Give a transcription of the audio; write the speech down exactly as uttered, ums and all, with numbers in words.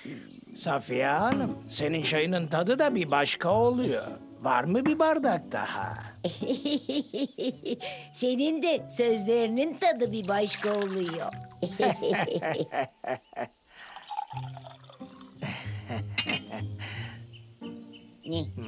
Safiye Hanım, senin çayının tadı da bir başka oluyor. Var mı bir bardak daha? Senin de sözlerinin tadı bir başka oluyor. Ne?